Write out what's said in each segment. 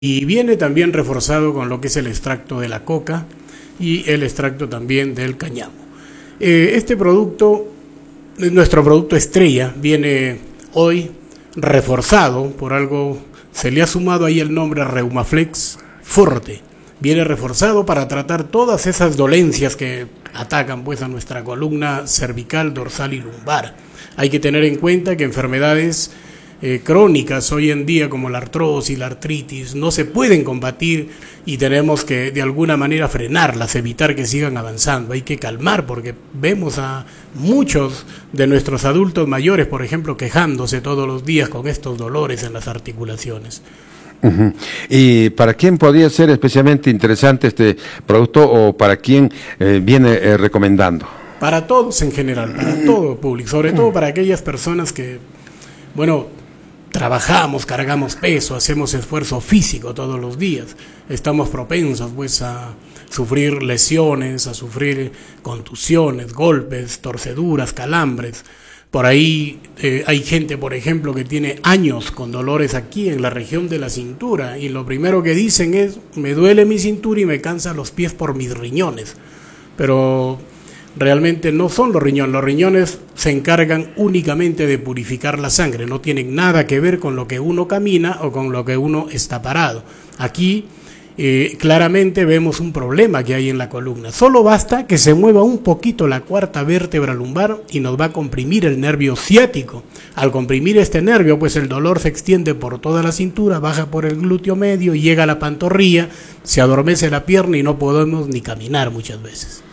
y viene también reforzado con lo que es el extracto de la coca y el extracto también del cáñamo. Este producto, nuestro producto estrella, viene hoy reforzado por algo, se le ha sumado ahí el nombre Reumaflex Forte. Viene reforzado para tratar todas esas dolencias que atacan pues a nuestra columna cervical, dorsal y lumbar. Hay que tener en cuenta que enfermedades crónicas hoy en día como la artrosis, la artritis, no se pueden combatir y tenemos que de alguna manera frenarlas, evitar que sigan avanzando. Hay que calmar porque vemos a muchos de nuestros adultos mayores, por ejemplo, quejándose todos los días con estos dolores en las articulaciones. Uh-huh. ¿Y para quién podría ser especialmente interesante este producto o para quién viene recomendando? Para todos en general, para todo público, sobre todo para aquellas personas que, bueno, trabajamos, cargamos peso, hacemos esfuerzo físico todos los días, estamos propensos pues a sufrir lesiones, a sufrir contusiones, golpes, torceduras, calambres. Por ahí hay gente, por ejemplo, que tiene años con dolores aquí en la región de la cintura y lo primero que dicen es, me duele mi cintura y me cansan los pies por mis riñones. Pero realmente no son los riñones se encargan únicamente de purificar la sangre, no tienen nada que ver con lo que uno camina o con lo que uno está parado. Aquí claramente vemos un problema que hay en la columna. Solo basta que se mueva un poquito la cuarta vértebra lumbar y nos va a comprimir el nervio ciático. Al comprimir este nervio, pues el dolor se extiende por toda la cintura, baja por el glúteo medio y llega a la pantorrilla, se adormece la pierna y no podemos ni caminar muchas veces.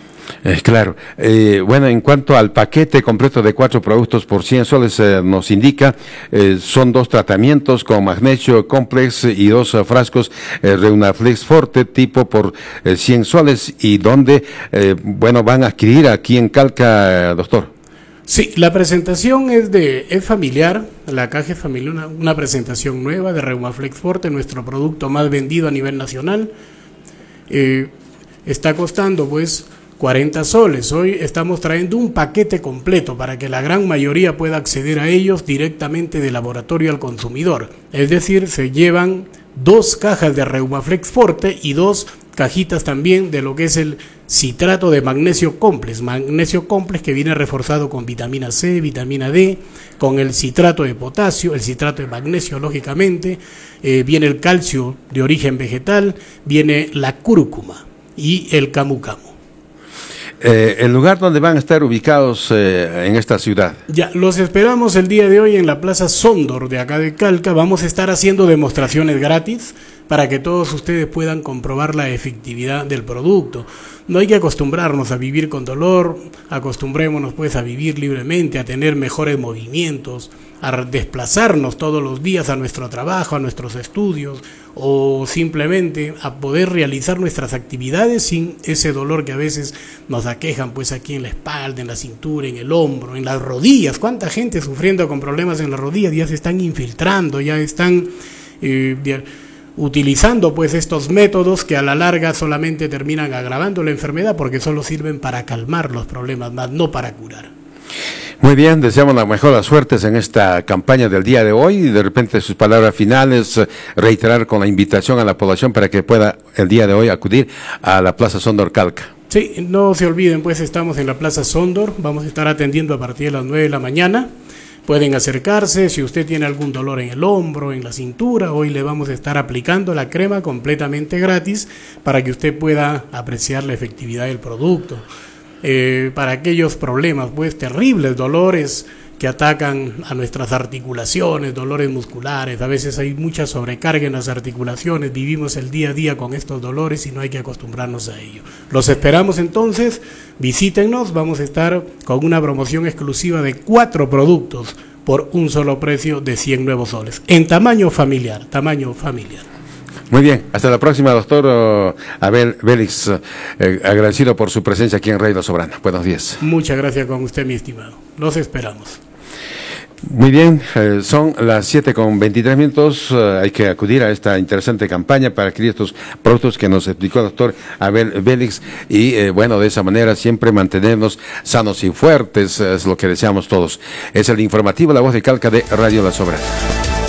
Claro. Bueno, en cuanto al paquete completo de 4 productos por 100 soles, nos indica, son 2 tratamientos con magnesio complex y 2 frascos Reumaflex Forte tipo por 100 soles. ¿Y dónde, bueno, van a adquirir aquí en Calca, doctor? Sí, la presentación es familiar, la caja es familiar, una presentación nueva de Reumaflex Forte, nuestro producto más vendido a nivel nacional. Está costando pues 40 soles. Hoy estamos trayendo un paquete completo para que la gran mayoría pueda acceder a ellos directamente de laboratorio al consumidor. Es decir, se llevan 2 cajas de Reumaflex Forte y 2 cajitas también de lo que es el citrato de magnesio complex que viene reforzado con vitamina C, vitamina D, con el citrato de potasio, el citrato de magnesio lógicamente, viene el calcio de origen vegetal, viene la cúrcuma y el camu camu. El lugar donde van a estar ubicados en esta ciudad. Ya, los esperamos el día de hoy en la Plaza Sondor de acá de Calca. Vamos a estar haciendo demostraciones gratis para que todos ustedes puedan comprobar la efectividad del producto. No hay que acostumbrarnos a vivir con dolor, acostumbrémonos pues a vivir libremente, a tener mejores movimientos, a desplazarnos todos los días a nuestro trabajo, a nuestros estudios o simplemente a poder realizar nuestras actividades sin ese dolor que a veces nos aquejan pues aquí en la espalda, en la cintura, en el hombro, en las rodillas. ¿Cuánta gente sufriendo con problemas en las rodillas ya se están infiltrando, ya están utilizando pues estos métodos que a la larga solamente terminan agravando la enfermedad porque solo sirven para calmar los problemas, más no para curar? Muy bien, deseamos las mejores suertes en esta campaña del día de hoy y de repente sus palabras finales, reiterar con la invitación a la población para que pueda el día de hoy acudir a la Plaza Sondor Calca. Sí, no se olviden pues estamos en la Plaza Sondor, vamos a estar atendiendo a partir de las 9 de la mañana. Pueden acercarse, si usted tiene algún dolor en el hombro, en la cintura, hoy le vamos a estar aplicando la crema completamente gratis para que usted pueda apreciar la efectividad del producto. Para aquellos problemas, pues terribles dolores que atacan a nuestras articulaciones, dolores musculares, a veces hay mucha sobrecarga en las articulaciones, vivimos el día a día con estos dolores y no hay que acostumbrarnos a ello. Los esperamos entonces, visítennos, vamos a estar con una promoción exclusiva de 4 productos por un solo precio de 100 nuevos soles, en tamaño familiar. Muy bien, hasta la próxima, doctor Abel Vélix, agradecido por su presencia aquí en Radio La Soberana. Buenos días. Muchas gracias con usted, mi estimado. Los esperamos. Muy bien, son las 7:23, hay que acudir a esta interesante campaña para adquirir estos productos que nos explicó el doctor Abel Vélix y bueno, de esa manera siempre mantenernos sanos y fuertes, es lo que deseamos todos. Es el informativo La Voz de Calca de Radio La Soberana.